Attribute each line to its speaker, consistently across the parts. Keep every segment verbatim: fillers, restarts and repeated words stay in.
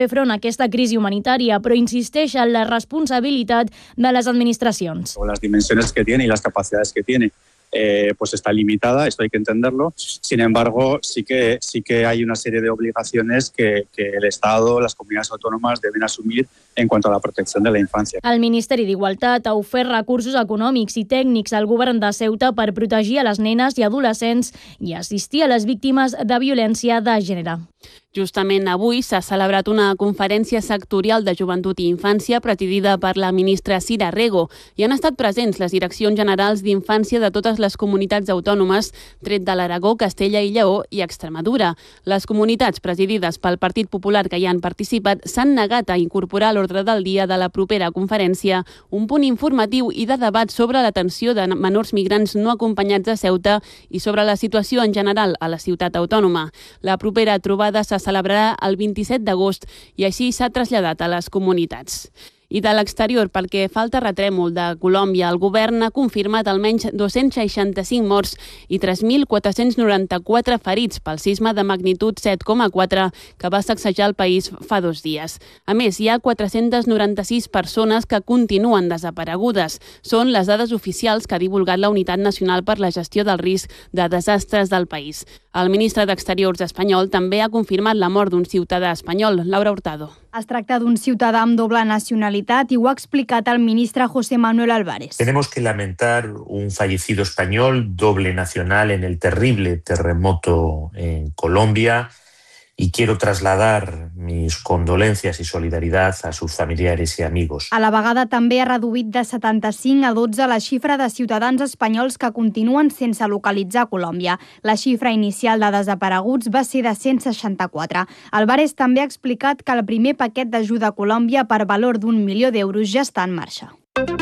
Speaker 1: fer front a aquesta crisi humanitària, però insisteix en la responsabilitat de les administracions.
Speaker 2: Las dimensiones que tiene y las capacidades que tiene. Eh, pues está limitada, esto hay que entenderlo. Sin embargo, sí que, sí que hay una serie de obligaciones que, que el Estado, las comunidades autónomas deben asumir en cuanto a la protección de la infancia.
Speaker 1: El Ministeri d'Igualtat ha ofert recursos econòmics i tècnics al govern de Ceuta per protegir a les nenes i adolescents i assistir a les víctimes de violència de gènere.
Speaker 3: Justament avui s'ha celebrat una conferència sectorial de joventut i infància presidida per la ministra Cira Rego i han estat presents les direccions generals d'infància de totes les comunitats autònomes, tret de l'Aragó, Castella i Lleó i Extremadura. Les comunitats presidides pel Partit Popular que hi han participat s'han negat a incorporar a l'ordre del dia de la propera conferència un punt informatiu i de debat sobre l'atenció de menors migrants no acompanyats a Ceuta i sobre la situació en general a la ciutat autònoma. La propera trobada s'ha celebrarà el vint-i-set d'agost i així s'ha traslladat a les comunitats. I de l'exterior, pel que fa al terratrèmol de Colòmbia, el govern ha confirmat almenys dos-cents seixanta-cinc morts i tres mil quatre-cents noranta-quatre ferits pel sisme de magnitud set coma quatre que va sacsejar el país fa dos dies. A més, hi ha quatre-cents noranta-sis persones que continuen desaparegudes. Són les dades oficials que ha divulgat la Unitat Nacional per la Gestió del Risc de Desastres del país. El ministre d'Exteriors espanyol també ha confirmat la mort d'un ciutadà espanyol, Laura Hurtado.
Speaker 4: Es tracta d'un ciutadà amb doble nacionalitat i ho ha explicat el ministre José Manuel Álvarez.
Speaker 5: Tenemos que lamentar un fallecido español doble nacional en el terrible terremoto en Colombia y quiero trasladar mis condolencias y solidaridad a sus familiares y amigos.
Speaker 4: A la vegada també ha reduït de setanta-cinc a dotze la xifra de ciutadans espanyols que continuen sense localitzar a Colòmbia. La xifra inicial de desapareguts va ser de cent seixanta-quatre. Álvarez també ha explicat que el primer paquet d'ajuda a Colòmbia per valor d'un milió d'euros ja està en marxa.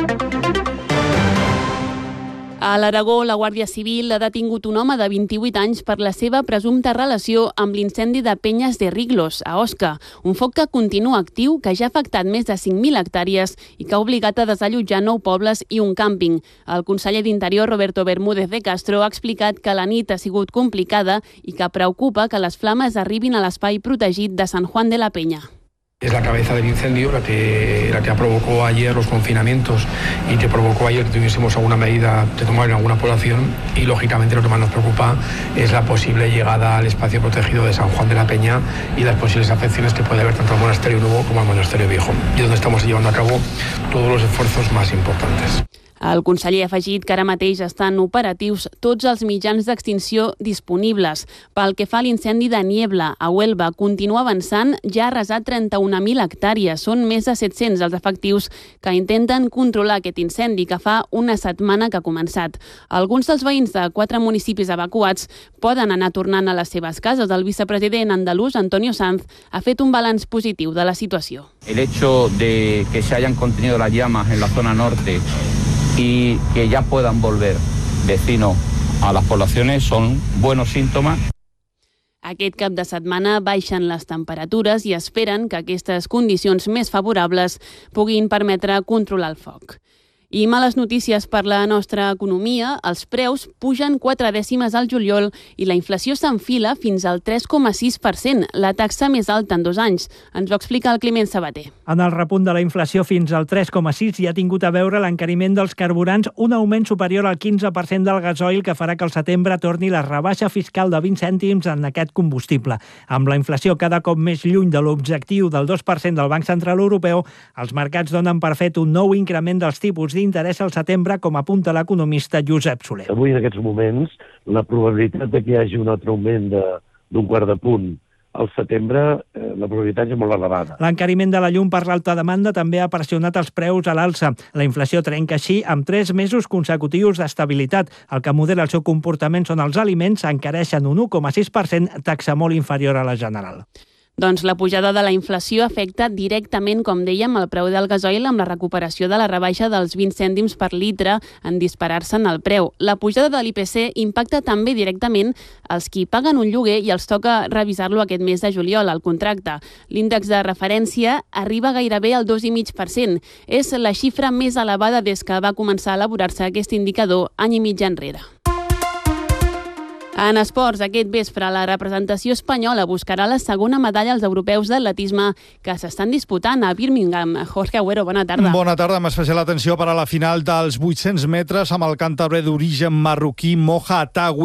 Speaker 3: A l'Aragó, la Guàrdia Civil ha detingut un home de vint-i-vuit anys per la seva presumpta relació amb l'incendi de Penyes de Riglos, a Osca, un foc que continua actiu, que ja ha afectat més de cinc mil hectàrees i que ha obligat a desallotjar nou pobles i un càmping. El conseller d'Interior, Roberto Bermúdez de Castro, ha explicat que la nit ha sigut complicada i que preocupa que les flames arribin a l'espai protegit de San Juan de la Peña.
Speaker 6: Es la cabeza del incendio la que, la que provocó ayer los confinamientos y que provocó ayer que tuviésemos alguna medida de tomar en alguna población y lógicamente lo que más nos preocupa es la posible llegada al espacio protegido de San Juan de la Peña y las posibles afecciones que puede haber tanto al monasterio nuevo como al monasterio viejo y donde estamos llevando a cabo todos los esfuerzos más importantes.
Speaker 3: El conseller ha afegit que ara mateix estan operatius tots els mitjans d'extinció disponibles. Pel que fa a l'incendi de Niebla, a Huelva, continua avançant, ja ha arrasat trenta-una mil hectàrees. Són més de set-cents els efectius que intenten controlar aquest incendi que fa una setmana que ha començat. Alguns dels veïns de quatre municipis evacuats poden anar tornant a les seves cases. El vicepresident andalús, Antonio Sanz, ha fet un balanç positiu de la situació.
Speaker 7: El hecho de que se hayan contenido las llamas en la zona norte y que ya puedan volver vecinos a las poblaciones son buenos síntomas.
Speaker 3: Aquest cap de setmana baixen les temperatures i esperen que aquestes condicions més favorables puguin permetre controlar el foc. I males notícies per la nostra economia. Els preus pugen quatre dècimes al juliol i la inflació s'enfila fins al tres coma sis per cent, la taxa més alta en dos anys. Ens ho explica el Climent Sabater.
Speaker 8: En el repunt de la inflació fins al tres coma sis hi ha tingut a veure l'encariment dels carburants, un augment superior al quinze per cent del gasoil que farà que al setembre torni la rebaixa fiscal de vint cèntims en aquest combustible. Amb la inflació cada cop més lluny de l'objectiu del dos per cent del Banc Central Europeu, els mercats donen per fet un nou increment dels tipus d'interès al setembre, com apunta l'economista Josep Soler.
Speaker 9: Avui, en aquests moments, la probabilitat de que hi hagi un altre augment d'un quart de punt al setembre, eh, la probabilitat és molt elevada.
Speaker 8: L'encariment de la llum per l'alta demanda també ha pressionat els preus a l'alça. La inflació trenca així amb tres mesos consecutius d'estabilitat. El que modela el seu comportament són els aliments, encareixen un u coma sis per cent, taxa molt inferior a la general.
Speaker 3: Doncs la pujada de la inflació afecta directament, com dèiem, el preu del gasoil amb la recuperació de la rebaixa dels vint cèntims per litre en disparar-se en el preu. La pujada de l'I P C impacta també directament els qui paguen un lloguer i els toca revisar-lo aquest mes de juliol, al contracte. L'índex de referència arriba gairebé al dos coma cinc per cent. És la xifra més elevada des que va començar a elaborar-se aquest indicador any i mig enrere. En esports, aquest vespre la representació espanyola buscarà la segona medalla als europeus d'atletisme que s'estan disputant a Birmingham. Jorge Agüero, bona tarda.
Speaker 10: Bona tarda, amb especial atenció per a la final dels vuit-cents metres amb el càntabre d'origen marroquí Moha Atawi.